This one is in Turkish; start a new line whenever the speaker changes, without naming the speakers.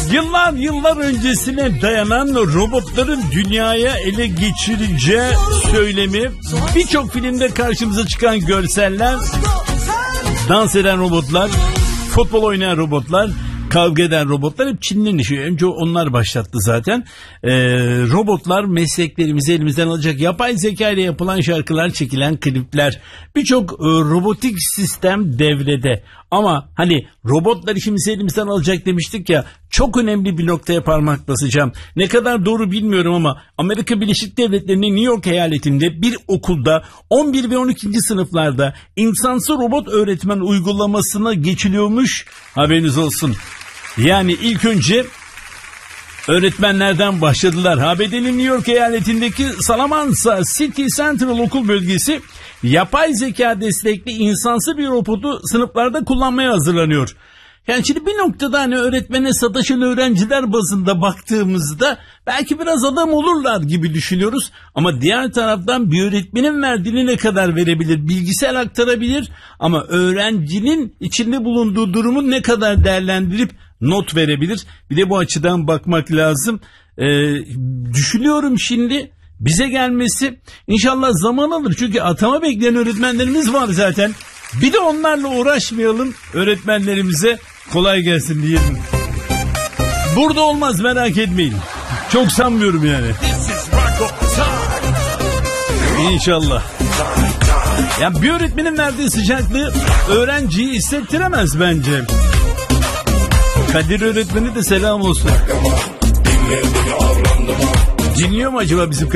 Yıllar öncesine dayanan robotların dünyaya ele geçireceği söylemi, birçok filmde karşımıza çıkan görseller, dans eden robotlar, futbol oynayan robotlar, kavga eden robotlar hep Çin'in işi. Önce onlar başlattı zaten. Robotlar mesleklerimizi elimizden alacak. Yapay zeka ile yapılan şarkılar, çekilen klipler. Birçok robotik sistem devrede. Ama hani robotlar işimizi elimizden alacak demiştik ya. Çok önemli bir noktaya parmak basacağım. Ne kadar doğru bilmiyorum ama Amerika Birleşik Devletleri'nin New York eyaletinde bir okulda 11 ve 12. sınıflarda insansı robot öğretmen uygulamasına geçiliyormuş. Haberiniz olsun. Yani ilk önce öğretmenlerden başladılar. ABD'nin New York eyaletindeki Salamanca City Central okul bölgesi yapay zeka destekli insansı bir robotu sınıflarda kullanmaya hazırlanıyor. Yani şimdi bir noktada hani öğretmene sataşan öğrenciler bazında baktığımızda belki biraz adam olurlar gibi düşünüyoruz. Ama diğer taraftan bir öğretmenin verdiğini ne kadar verebilir? Bilgisayar aktarabilir ama öğrencinin içinde bulunduğu durumu ne kadar değerlendirip not verebilir? Bir de bu açıdan bakmak lazım. Düşünüyorum şimdi bize gelmesi inşallah zaman alır. Çünkü atama bekleyen öğretmenlerimiz var zaten. Bir de onlarla uğraşmayalım, öğretmenlerimize kolay gelsin diyelim. Burada olmaz, merak etmeyin. Çok sanmıyorum yani. İnşallah. Ya bir öğretmenin verdiği sıcaklığı öğrenciyi hissettiremez bence. Kadir öğretmeni de selam olsun. Dinliyor mu acaba bizim